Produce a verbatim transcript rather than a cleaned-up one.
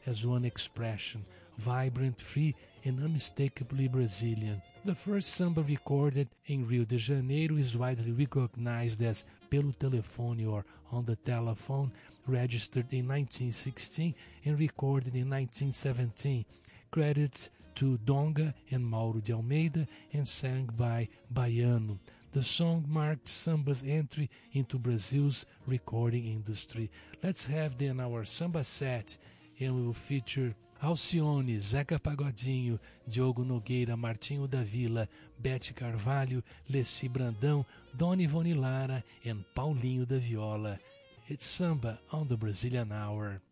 as one expression, vibrant, free, and unmistakably Brazilian. The first samba recorded in Rio de Janeiro is widely recognized as Pelo Telefone or On the Telephone, registered in nineteen sixteen and recorded in nineteen seventeen. Credits to Donga and Mauro de Almeida and sang by Baiano. The song marked samba's entry into Brazil's recording industry. Let's have then our samba set, and we will feature Alcione, Zeca Pagodinho, Diogo Nogueira, Martinho da Vila, Bete Carvalho, Leci Brandão, Dona Ivone Lara, and Paulinho da Viola. It's Samba on the Brazilian Hour.